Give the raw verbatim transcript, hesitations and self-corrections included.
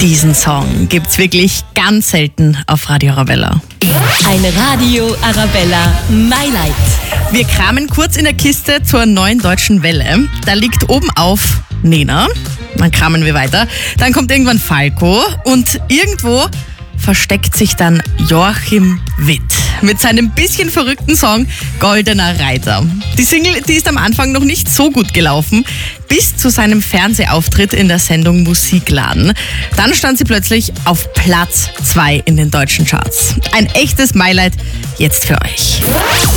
Diesen Song gibt's wirklich ganz selten auf Radio Arabella. Eine Radio Arabella My Light. Wir kramen kurz in der Kiste zur neuen deutschen Welle. Da liegt oben auf Nena. Dann kramen wir weiter. Dann kommt irgendwann Falco und irgendwo versteckt sich dann Joachim Witt mit seinem bisschen verrückten Song Goldener Reiter. Die Single, die ist am Anfang noch nicht so gut gelaufen, bis zu seinem Fernsehauftritt in der Sendung Musikladen. Dann stand sie plötzlich auf Platz zwei in den deutschen Charts. Ein echtes Highlight jetzt für euch.